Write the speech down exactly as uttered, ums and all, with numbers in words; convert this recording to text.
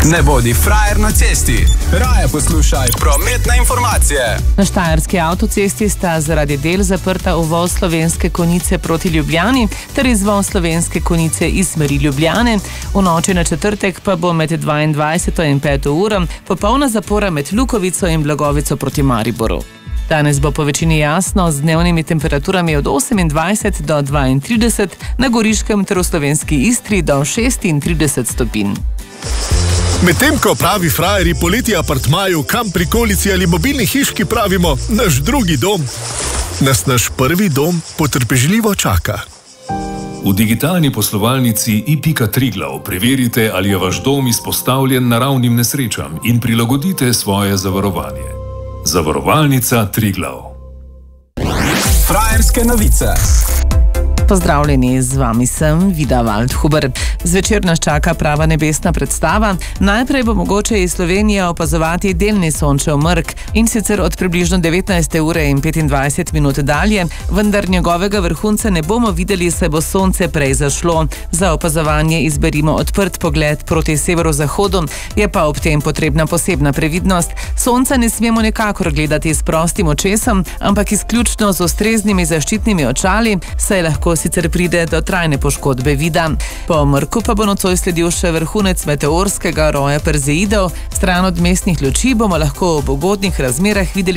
Ne bodi frajer na cesti, raje poslušaj prometne informacije. Na štajerski avtocesti sta zaradi del zaprta uvoz Slovenske Konjice proti Ljubljani ter izvoz Slovenske Konjice iz smeri Ljubljane. V noči na četrtek pa bo med dvaindvajseto in peto uro popolna zapora med Lukovico in Blagovico proti Mariboru. Danes bo po večini jasno z dnevnimi temperaturami od osemindvajset do dvaintrideset, na Goriškem ter v slovenski Istri do šestintrideset stopinj. Medtem ko pravi frajerji poleti apartmaju, kam prikolici ali mobilni hiški pravimo naš drugi dom, nas naš prvi dom potrpežljivo čaka. V digitalni poslovalnici i pika Triglav preverite, ali je vaš dom izpostavljen naravnim nesrečam in prilagodite svoje zavarovanje. Zavarovalnica Triglav. Frajerske novice. Pozdravljeni, z vami sem Vida Waldhuber. Zvečer nas čaka prava nebesna predstava. Najprej bo mogoče iz Slovenije opazovati delni sončev mrk, in sicer od približno devetnajste ure in petindvajset minut dalje, vendar njegovega vrhunca ne bomo videli, saj bo sonce prej zašlo. Za opazovanje izberimo odprt pogled proti severozahodu, je pa ob tem potrebna posebna previdnost. Sonca ne smemo nikakor gledati s prostim očesom, ampak izključno z ustreznimi zaščitnimi očali, saj lahko sicer pride do trajne poškodbe vida. Po mrku pa bo nocoj sledil še vrhunec meteorskega roja Perzeidov. Stran od mestnih luči bomo lahko ob ugodnih razmerah videli